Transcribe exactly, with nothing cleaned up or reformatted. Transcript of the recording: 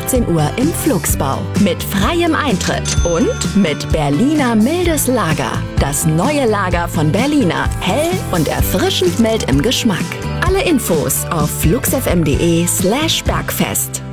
fünfzehn Uhr im Flugsbau. Mit freiem Eintritt und mit Berliner mildes Lager. Das neue Lager von Berliner. Hell und erfrischend mild im Geschmack. Alle Infos auf fluxfm.de slash Bergfest.